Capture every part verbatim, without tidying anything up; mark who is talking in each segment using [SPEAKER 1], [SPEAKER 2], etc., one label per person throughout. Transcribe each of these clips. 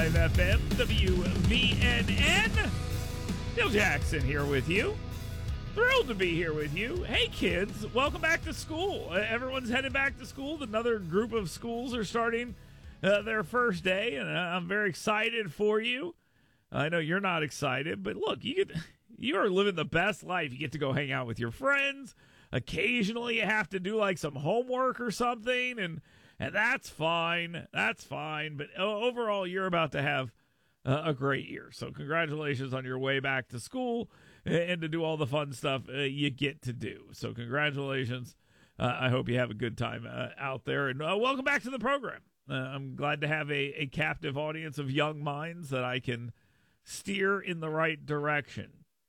[SPEAKER 1] five F M, W V N N. Dale Jackson here with you. Thrilled to be here with you. Hey, kids, welcome back to school. Uh, everyone's headed back to school. Another group of schools are starting uh, their first day, and uh, I'm very excited for you. I know you're not excited, but look, you get, you are living the best life. You get to go hang out with your friends. Occasionally, you have to do like some homework or something, and and that's fine. That's fine. But overall, you're about to have uh, a great year. So congratulations on your way back to school and to do all the fun stuff uh, you get to do. So congratulations. Uh, I hope you have a good time uh, out there. And uh, welcome back to the program. Uh, I'm glad to have a, a captive audience of young minds that I can steer in the right direction.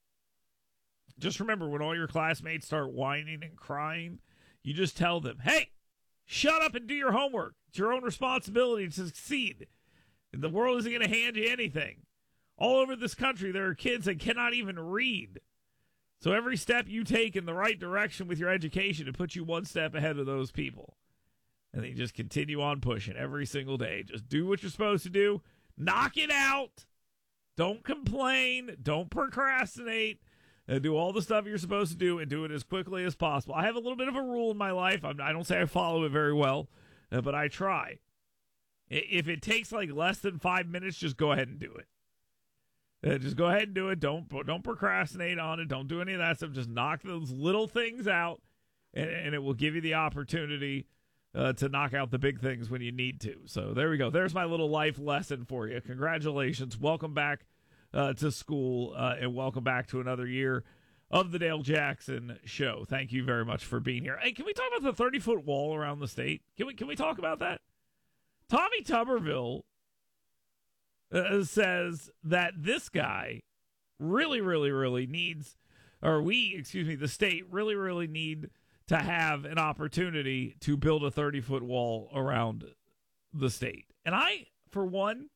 [SPEAKER 1] Just remember, when all your classmates start whining and crying, you just tell them, hey, shut up and do your homework. It's your own responsibility to succeed. The world isn't going to hand you anything. All over this country, there are kids that cannot even read. So every step you take in the right direction with your education, it puts you one step ahead of those people. And then you just continue on pushing every single day. Just do what you're supposed to do. Knock it out. Don't complain. Don't procrastinate. And do all the stuff you're supposed to do and do it as quickly as possible. I have a little bit of a rule in my life. I'm, I don't say I follow it very well, uh, but I try. If it takes like less than five minutes, just go ahead and do it. Uh, just go ahead and do it. Don't don't procrastinate on it. Don't do any of that stuff. Just knock those little things out, and, and it will give you the opportunity uh, to knock out the big things when you need to. So there we go. There's my little life lesson for you. Congratulations. Welcome back uh, to school, uh, and welcome back to another year of the Dale Jackson Show. Thank you very much for being here. Hey, can we talk about the thirty-foot wall around the state? Can we can we talk about that? Tommy Tuberville uh, says that this guy really, really, really needs, or we, excuse me, the state really, really need to have an opportunity to build a thirty-foot wall around the state. And I, for one,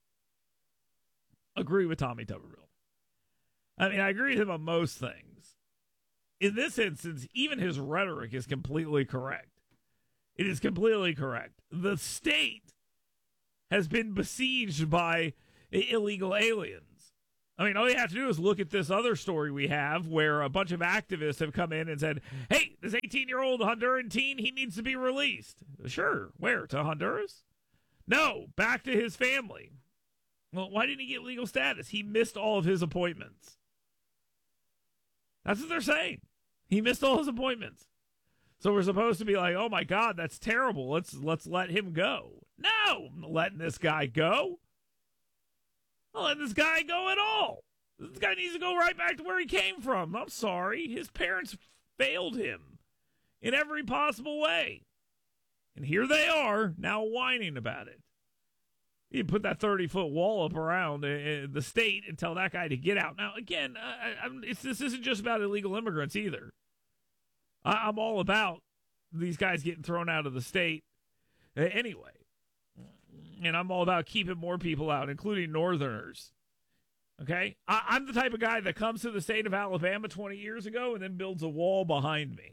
[SPEAKER 1] agree with Tommy Tuberville. I mean, I agree with him on most things. In this instance, even his rhetoric is completely correct. It is completely correct. The state has been besieged by illegal aliens. I mean, all you have to do is look at this other story we have where a bunch of activists have come in and said, hey, this eighteen-year-old Honduran teen, he needs to be released. Sure. Where? To Honduras? No, back to his family. Well, why didn't he get legal status? He missed all of his appointments. That's what they're saying. He missed all his appointments. So we're supposed to be like, oh my God, that's terrible. Let's let's let him go. No, I'm not letting this guy go. I'm not letting this guy go at all. This guy needs to go right back to where he came from. I'm sorry. His parents failed him in every possible way. And here they are now whining about it. You put that thirty-foot wall up around uh, the state and tell that guy to get out. Now, again, I, I, it's, this isn't just about illegal immigrants either. I, I'm all about these guys getting thrown out of the state uh, anyway. And I'm all about keeping more people out, including Northerners. Okay? I, I'm the type of guy that comes to the state of Alabama twenty years ago and then builds a wall behind me.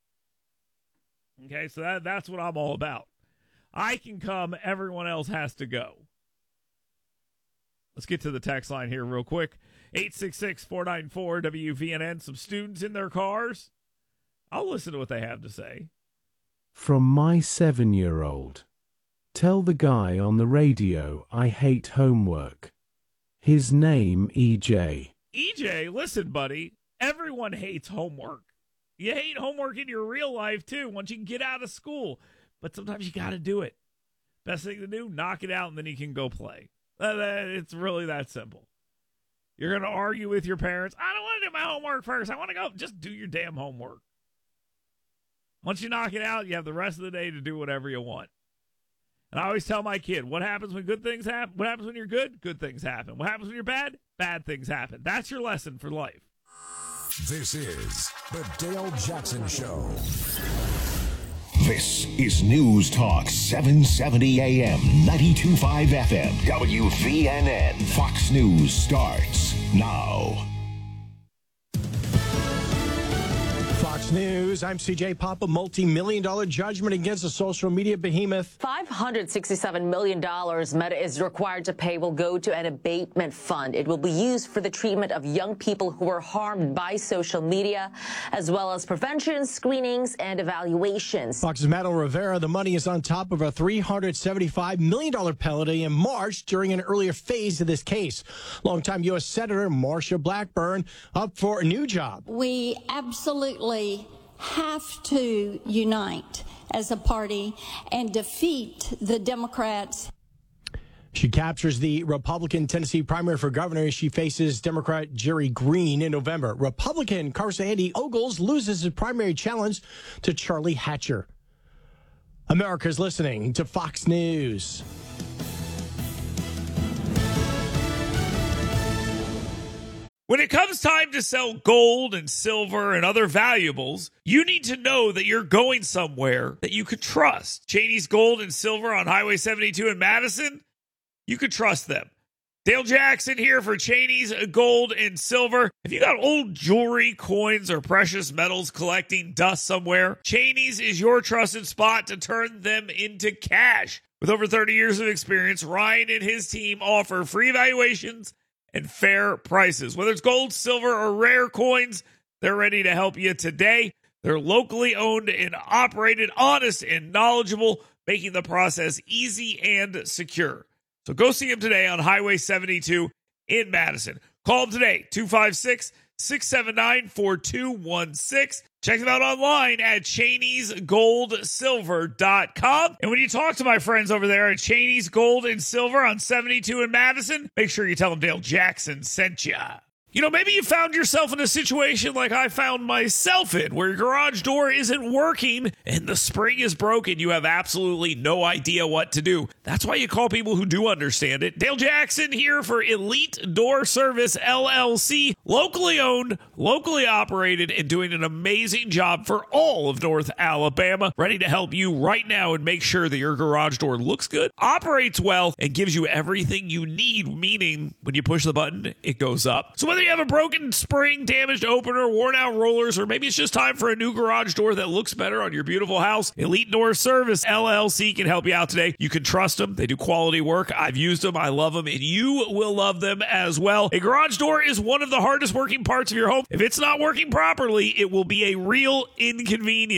[SPEAKER 1] Okay? So that, that's what I'm all about. I can come, everyone else has to go. Let's get to the text line here real quick. eight six six, four nine four, W V N N. Some students in their cars. I'll listen to what they have to say.
[SPEAKER 2] From my seven-year-old. Tell the guy on the radio I hate homework. His name E J.
[SPEAKER 1] E J, listen, buddy. Everyone hates homework. You hate homework in your real life, too, once you can get out of school. But sometimes you got to do it. Best thing to do, knock it out, and then you can go play. It's really that simple. You're going to argue with your parents. I don't want to do my homework first. I want to go. Just do your damn homework. Once you knock it out, you have the rest of the day to do whatever you want. And I always tell my kid, what happens when good things happen? What happens when you're good? Good things happen. What happens when you're bad? Bad things happen. That's your lesson for life.
[SPEAKER 3] This is the Dale Jackson Show.
[SPEAKER 4] This is News Talk seven seventy A M, ninety-two point five F M, W V N N. Fox News starts now.
[SPEAKER 5] Fox Fox News, I'm C J Papa. Multi-million dollar judgment against the social media behemoth.
[SPEAKER 6] five hundred sixty-seven million dollars Meta is required to pay will go to an abatement fund. It will be used for the treatment of young people who were harmed by social media, as well as prevention, screenings, and evaluations.
[SPEAKER 5] Fox's Madeline Rivera, the money is on top of a three hundred seventy-five million dollars penalty in March during an earlier phase of this case. Longtime U S Senator Marsha Blackburn up for a new job.
[SPEAKER 7] We absolutely have to unite as a party and defeat the Democrats.
[SPEAKER 5] She captures the Republican Tennessee primary for governor as she faces Democrat Jerry Green in November. Republican Congressman Andy Ogles loses his primary challenge to Charlie Hatcher. America's listening to Fox News.
[SPEAKER 1] When it comes time to sell gold and silver and other valuables, you need to know that you're going somewhere that you could trust. Cheney's Gold and Silver on Highway seventy-two in Madison, you could trust them. Dale Jackson here for Cheney's Gold and Silver. If you got old jewelry, coins, or precious metals collecting dust somewhere, Cheney's is your trusted spot to turn them into cash. With over thirty years of experience, Ryan and his team offer free evaluations and fair prices. Whether it's gold, silver, or rare coins, they're ready to help you today. They're locally owned and operated, honest and knowledgeable, making the process easy and secure. So go see them today on Highway seventy-two in Madison. Call them today, two five six, six seven nine, four two one six. Check them out online at Cheneys Gold Silver dot com. And when you talk to my friends over there at Cheney's Gold and Silver on seventy-two in Madison, make sure you tell them Dale Jackson sent you. You know, maybe you found yourself in a situation like I found myself in, where your garage door isn't working and the spring is broken. You have absolutely no idea what to do. That's why you call people who do understand it. Dale Jackson here for Elite Door Service, L L C. Locally owned, locally operated, and doing an amazing job for all of North Alabama. Ready to help you right now and make sure that your garage door looks good, operates well, and gives you everything you need, meaning when you push the button, it goes up. So whether you have a broken spring, damaged opener, worn out rollers, or maybe it's just time for a new garage door that looks better on your beautiful house, Elite Door Service, L L C can help you out today. You can trust them. They do quality work. I've used them. I love them, and you will love them as well. A garage door is one of the hardest working parts of your home. If it's not working properly, it will be a real inconvenience.